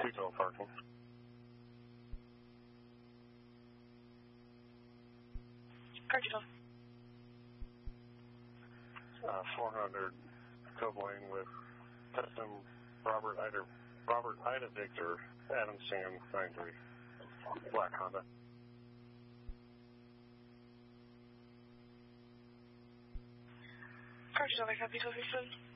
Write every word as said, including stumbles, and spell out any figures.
two twelve parking. Car two twelve. Uh, four hundred Coblane with custom Robert Ida, Robert Ida Victor, Adam Sam nine three, black Honda. Car two twelve, I copy twelve three seven.